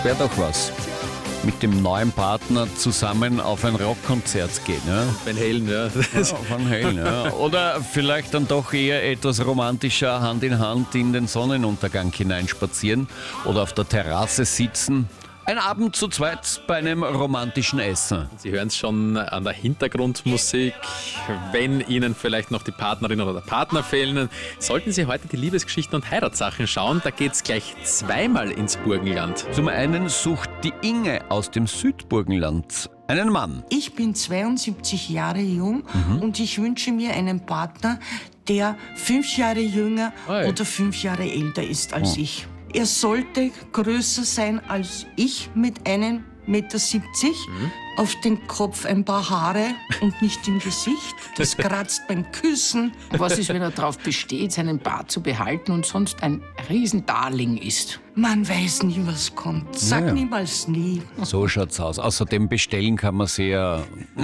wäre doch was. Mit dem neuen Partner zusammen auf ein Rockkonzert gehen. Ja? Van Halen, ja. Ja, Van Halen, ja. Oder vielleicht dann doch eher etwas romantischer Hand in Hand in den Sonnenuntergang hineinspazieren oder auf der Terrasse sitzen. Ein Abend zu zweit bei einem romantischen Essen. Sie hören es schon an der Hintergrundmusik. Wenn Ihnen vielleicht noch die Partnerin oder der Partner fehlen, sollten Sie heute die Liebesgeschichten und Heiratssachen schauen. Da geht es gleich zweimal ins Burgenland. Zum einen sucht die Inge aus dem Südburgenland einen Mann. Ich bin 72 Jahre jung und ich wünsche mir einen Partner, der 5 Jahre jünger oder 5 Jahre älter ist als ich. Er sollte größer sein als ich mit 1,70 Meter, auf den Kopf ein paar Haare und nicht im Gesicht. Das kratzt beim Küssen. Was ist, wenn er darauf besteht, seinen Bart zu behalten und sonst ein Riesendarling ist? Man weiß nie, was kommt. Sag niemals nie. So schaut's aus. Außerdem bestellen kann man sehr.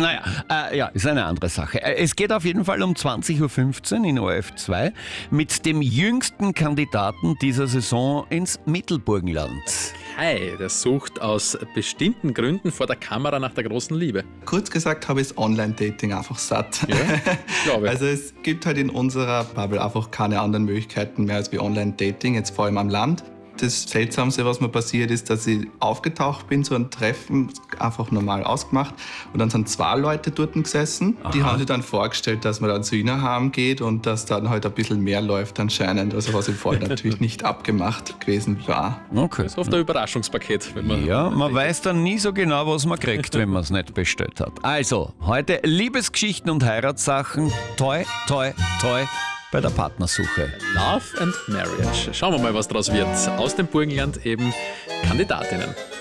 Ja, ist eine andere Sache. Es geht auf jeden Fall um 20.15 Uhr in ORF2 mit dem jüngsten Kandidaten dieser Saison ins Mittelburgenland. Kai, der sucht aus bestimmten Gründen vor der Kamera nach der großen Liebe. Kurz gesagt habe ich das Online-Dating einfach satt. Ja, glaube ich. Also es gibt halt in unserer Bubble einfach keine anderen Möglichkeiten mehr als wie Online-Dating, jetzt vor allem am Land. Das Seltsamste, was mir passiert ist, dass ich aufgetaucht bin zu einem Treffen, einfach normal ausgemacht. Und dann sind 2 Leute dort gesessen. Die haben sich dann vorgestellt, dass man dann zu ihnen heimgeht und dass dann halt ein bisschen mehr läuft anscheinend. Also was im Vorhinein natürlich nicht abgemacht gewesen war. Okay. Das ist oft ein Überraschungspaket. Wenn man Man weiß dann nie so genau, was man kriegt, wenn man es nicht bestellt hat. Also, heute Liebesgeschichten und Heiratssachen. Toi, toi, toi bei der Partnersuche. Love and Marriage. Schauen wir mal, was daraus wird. Aus dem Burgenland eben Kandidatinnen.